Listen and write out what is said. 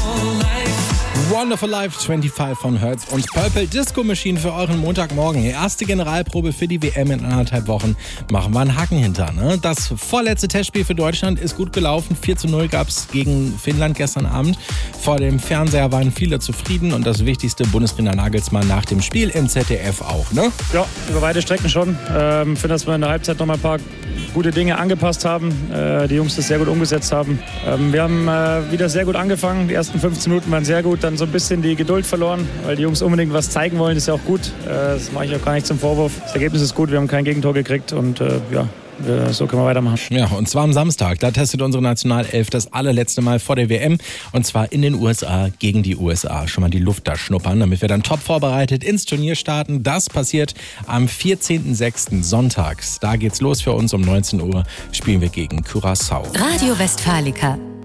Wonderful Life 25 von Hertz und Purple Disco Machine für euren Montagmorgen. Erste Generalprobe für die WM in 1,5 Wochen. Machen wir einen Haken hinter. Ne? Das vorletzte Testspiel für Deutschland ist gut gelaufen. 4:0 gab es gegen Finnland gestern Abend. Vor dem Fernseher waren viele zufrieden und das Wichtigste, Bundestrainer Nagelsmann nach dem Spiel im ZDF auch. Ne? Ja, über weite Strecken schon. Ich finde, dass wir in der Halbzeit noch mal ein paar gute Dinge angepasst haben. Die Jungs das sehr gut umgesetzt haben. Wir haben wieder sehr gut angefangen. Die ersten 15 Minuten waren sehr gut. Dann so ein bisschen die Geduld verloren, weil die Jungs unbedingt was zeigen wollen. Das ist ja auch gut. Das mache ich auch gar nicht zum Vorwurf. Das Ergebnis ist gut. Wir haben kein Gegentor gekriegt und so können wir weitermachen. Ja, und zwar am Samstag. Da testet unsere Nationalelf das allerletzte Mal vor der WM. Und zwar in den USA gegen die USA. Schon mal die Luft da schnuppern, damit wir dann top vorbereitet ins Turnier starten. Das passiert am 14.06. sonntags. Da geht's los für uns. Um 19 Uhr spielen wir gegen Curaçao. Radio Westfalica.